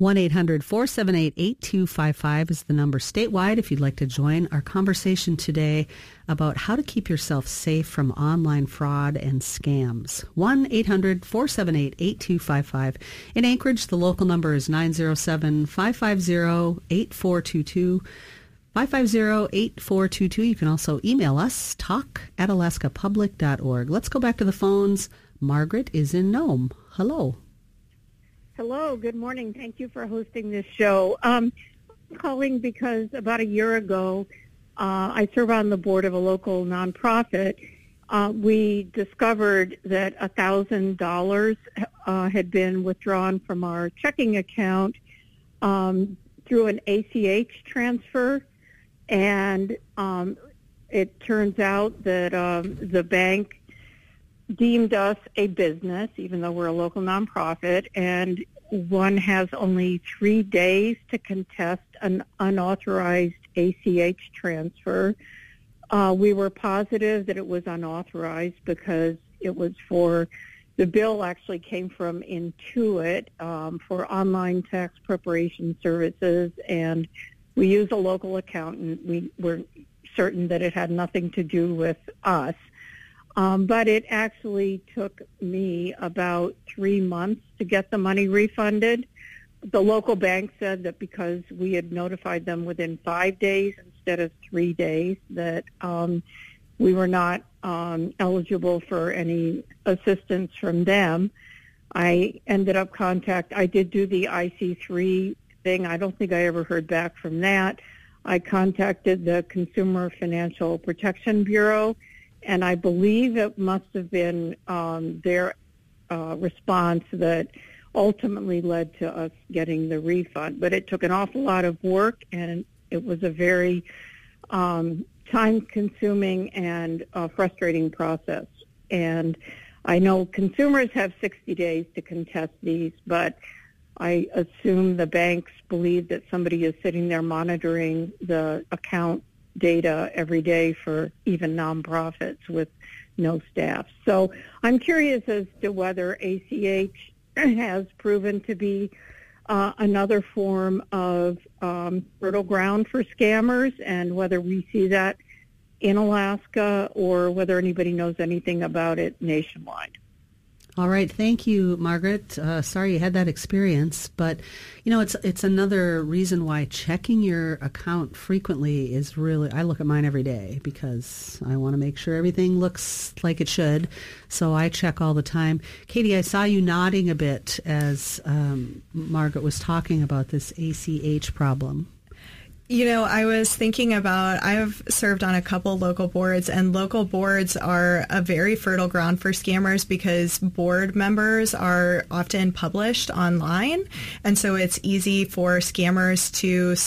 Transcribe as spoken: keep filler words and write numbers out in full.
one eight hundred four seven eight eight two five five is the number statewide if you'd like to join our conversation today about how to keep yourself safe from online fraud and scams. one eight hundred four seven eight eight two five five. In Anchorage, the local number is nine zero seven five five zero eight four two two. five five zero eight four two two. You can also email us, talk at alaska public dot org. Let's go back to the phones. Margaret is in Nome. Hello. Hello, good morning. Thank you for hosting this show. Um, I'm calling because about a year ago, uh, I serve on the board of a local nonprofit. Uh, we discovered that one thousand dollars uh, had been withdrawn from our checking account um, through an A C H transfer, and um, it turns out that um, the bank deemed us a business, even though we're a local nonprofit, and one has only three days to contest an unauthorized A C H transfer. Uh, we were positive that it was unauthorized because it was for, the bill actually came from Intuit um, for online tax preparation services, and we use a local accountant. We were certain that it had nothing to do with us. Um, but it actually took me about three months to get the money refunded. The local bank said that because we had notified them within five days instead of three days, that um, we were not um, eligible for any assistance from them. I ended up contact. I did do the I C three thing. I don't think I ever heard back from that. I contacted the Consumer Financial Protection Bureau, and I believe it must have been um, their uh, response that ultimately led to us getting the refund. But it took an awful lot of work, and it was a very um, time-consuming and uh, frustrating process. And I know consumers have sixty days to contest these, but I assume the banks believe that somebody is sitting there monitoring the account data every day for even nonprofits with no staff. So I'm curious as to whether A C H has proven to be uh, another form of um, fertile ground for scammers, and whether we see that in Alaska or whether anybody knows anything about it nationwide. All right. Thank you, Margaret. Uh, sorry you had that experience, but you know, it's it's another reason why checking your account frequently is really, I look at mine every day because I want to make sure everything looks like it should. So I check all the time. Katie, I saw you nodding a bit as um, Margaret was talking about this A C H problem. You know, I was thinking about, I've served on a couple local boards, and local boards are a very fertile ground for scammers because board members are often published online, and so it's easy for scammers to